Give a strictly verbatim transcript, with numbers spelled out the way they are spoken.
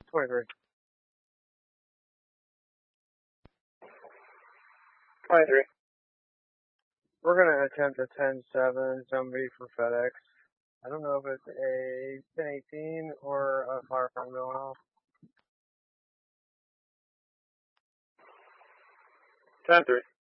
twenty-three. twenty-three. We're going to attempt a ten seven zombie for FedEx. I don't know if it's a ten eighteen or a fire phone going off. ten three.